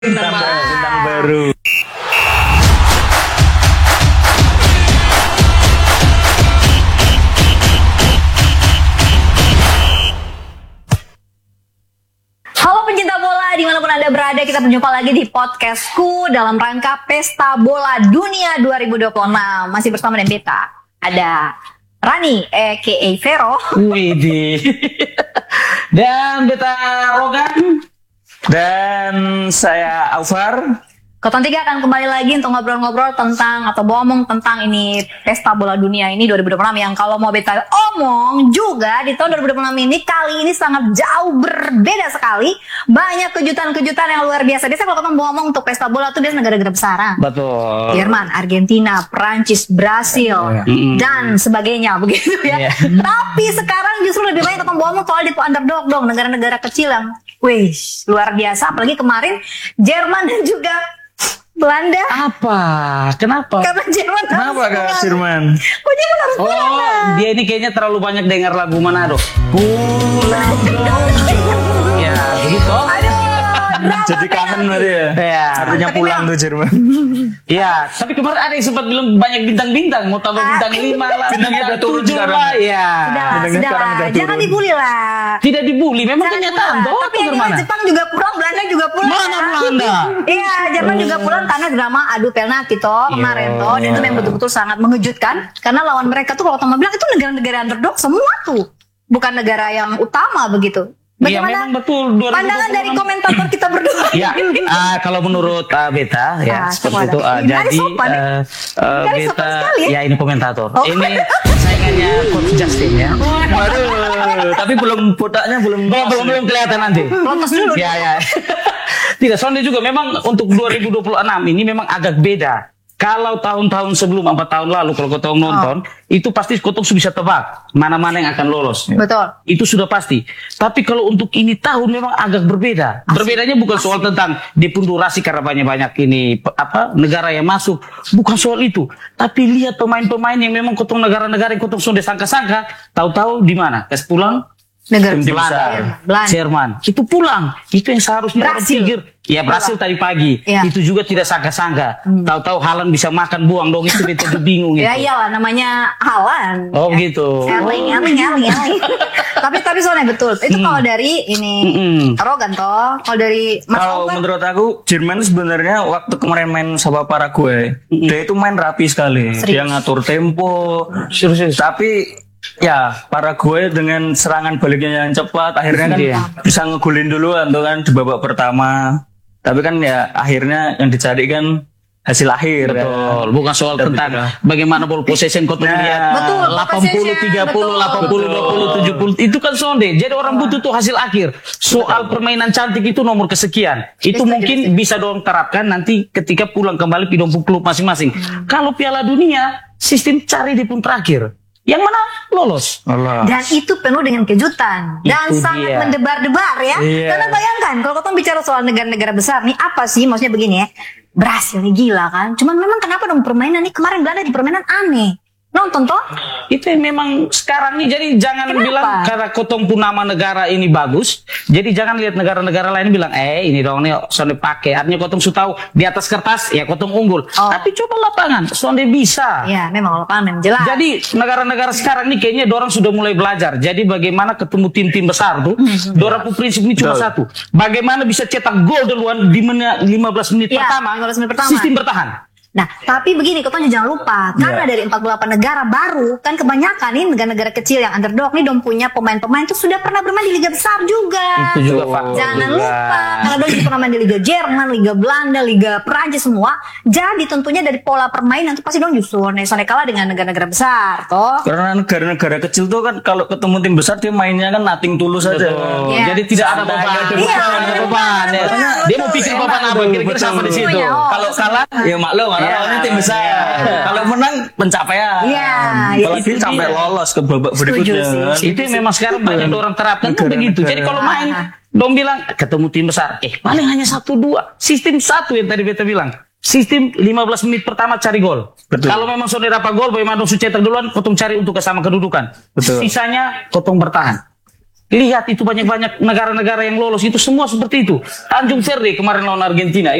Bintang baru. Halo pencinta bola, dimanapun Anda berada, kita berjumpa lagi di podcastku dalam rangka Pesta Bola Dunia 2026. Masih bersama dengan Beta. Ada Rani, a.k.a. Vero. Widih. Dan Beta Rogan. Dan saya Alvar. Koton 3 akan kembali lagi untuk ngobrol-ngobrol tentang atau ngomong tentang ini Pesta Bola Dunia ini 2026 yang kalau mau Beta omong juga di tahun 2026 ini kali ini sangat jauh berbeda sekali. Banyak kejutan-kejutan yang luar biasa. Biasanya kalau kita mau ngomong untuk Pesta Bola tuh biasanya negara-negara besar. Betul. Jerman, Argentina, Prancis, Brasil, dan sebagainya begitu ya. Tapi sekarang justru lebih banyak kita ngomong soal di underdog dong, negara-negara kecil yang wih, luar biasa. Apalagi kemarin Jerman dan juga Belanda. Apa? Kenapa? Karena Jerman Kenapa Kak Firman? Kok Jerman harus pulang? Dia ini kayaknya terlalu banyak dengar lagu Manado. Pulang dong. Ya, begitu. Jadi kangen berarti ya? Ya. Artinya pulang tuh Jerman. Ya, tapi kemarin ada yang sempat bilang banyak bintang-bintang, mau tambah bintang 5 lah, Bintangnya udah turun 7 sekarang. lah. Ya. Sudahlah, Bintangnya sekarang udah jangan turun. dibully lah. Tidak dibully, memang Jangan kenyataan dibully toh. lah. Tapi Atau yang gimana? Jepang juga pulang, Belanda juga pulang. Mana ya. Belanda? Iya, Jerman juga pulang karena drama adu penalti toh kemarin toh. Dan itu memang betul-betul sangat mengejutkan karena lawan mereka tuh kalau teman bilang itu negara-negara underdog semua tuh. Bukan negara yang utama begitu. Iya, Bagaimana memang betul. 2026. pandangan dari komentator kita berdua? Ya, kalau menurut Beta ya seperti itu. Ini ada Jadi sopan, ya? Ini ada sopan Beta sekali, ya? ya ini komentator. Oh. Ini saingannya Coach Justin ya. Waduh, tapi belum botaknya Belum kelihatan nanti. Lotos dulu. Ya. Tidak, soalnya juga memang untuk 2026 ini memang agak beda. Kalau tahun-tahun sebelum 4 tahun lalu kalau kau nonton, itu pasti kau bisa tebak mana-mana yang akan lolos. Betul. Itu sudah pasti. Tapi kalau untuk ini tahun memang agak berbeda. Berbedanya bukan soal tentang depundurasi karena banyak-banyak ini negara yang masuk, bukan soal itu. Tapi lihat pemain-pemain yang memang kotong negara-negara yang kotong sudah sangka-sangka, tahu-tahu di mana? Kas pulang Negara Tim besar. Belanda. Jerman. Itu pulang. Itu yang seharusnya orang Brasil. pikir. Ya Brasil tadi pagi. Ya. Itu juga tidak sangka-sangka. Tahu-tahu Haaland bisa makan buang dong. Itu beta bingung itu. Ya iyalah namanya Haaland. Oh gitu. Erling. Tapi soalnya betul. Itu kalau dari ini Rogan toh. Kalau dari Mas Kalau Alvan, menurut aku Jerman sebenarnya waktu kemarin main sama Paraguay, dia itu main rapi sekali. Dia ngatur tempo. Serius. Tapi ya Paraguay dengan serangan baliknya yang cepat akhirnya kan bisa ngegulin duluan tuh kan di babak pertama. Tapi kan ya akhirnya yang dicari kan hasil akhir. Betul. Kan. Bukan soal tentang bagaimana ball possession kau lihat. Betul, 80 30, betul. 80 20, 70. Itu kan sonde. Jadi orang butuh tuh hasil akhir. Soal permainan cantik itu nomor kesekian. Itu mungkin bisa dong terapkan nanti ketika pulang kembali di klub masing-masing. Kalau Piala Dunia sistem cari di pun terakhir. Yang mana lolos. Allah. dan itu penuh dengan kejutan dan Itu sangat dia. mendebar-debar ya. Iya. Karena bayangkan kalau kita bicara soal negara-negara besar nih apa sih maksudnya begini ya. Brasil nih gila kan. Cuman memang kenapa dong permainan nih kemarin Belanda di permainan aneh. Nonton toh? Itu yang memang sekarang nih, jadi jangan Kenapa? bilang karena kotong pun nama negara ini bagus, jadi jangan lihat negara-negara lain bilang, ini dong nih sonde pakai, artinya kotong sudah tahu di atas kertas ya kotong unggul, tapi coba lapangan, sonde bisa. Ya memang kalau memang jelas. Jadi negara-negara sekarang nih kayaknya dorang sudah mulai belajar. Jadi bagaimana ketemu tim-tim besar tuh, dorang punya prinsip ini cuma satu, bagaimana bisa cetak gol duluan di 15 menit Ya, pertama, 15 menit pertama. sistem bertahan. Nah, tapi begini, kau jangan lupa, karena dari 48 negara baru, kan kebanyakan nih negara-negara kecil yang underdog nih dong punya pemain-pemain itu sudah pernah bermain di liga besar juga. Itu juga faktor. Jangan juga. lupa, karena dong juga pernah main di liga Jerman, liga Belanda, liga Perancis semua. Jadi tentunya dari pola permainan itu pasti dong justru Soalnya kalah dengan negara-negara besar, toh. Karena negara-negara kecil tuh kan kalau ketemu tim besar dia mainnya kan nothing tulus aja. Iya. Jadi tidak ada beban. Iya, Ada beban. Ya. betul. Dia mau pikir beban apa? Kira-kira sama di situ. Betul. Kalau kalah ya maklum, ini tim besar. Kalau menang pencapaian. Iya, Apalagi itu sampai dia. lolos ke babak berikutnya. sih. kan. Itu memang sekarang banyak orang terapkan tuh begitu. Jadi kalau main, dong bilang ketemu tim besar, paling hanya 1-2. Sistem satu yang tadi beta bilang. Sistem 15 menit pertama cari gol. Betul. Kalau memang sudah dapat gol, bagaimana dong cetak duluan, kotong cari untuk kesama kedudukan. Betul. Sisanya kotong bertahan. lihat itu banyak-banyak negara-negara yang lolos itu semua seperti itu. Tanjung Verde kemarin lawan Argentina